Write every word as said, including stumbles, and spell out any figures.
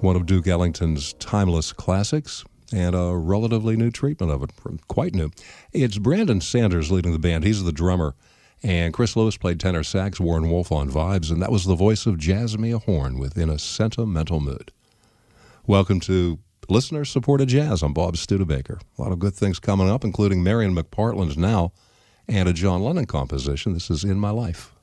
one of Duke Ellington's timeless classics, and a relatively new treatment of it, quite new. It's Brandon Sanders leading the band. He's the drummer, and Chris Lewis played tenor sax, Warren Wolf on vibes, and that was the voice of Jazzmia Horn within a sentimental mood. Welcome to Listener-Supported Jazz. I'm Bob Studebaker. A lot of good things coming up, including Marion McPartland's Now and a John Lennon composition. This is In My Life.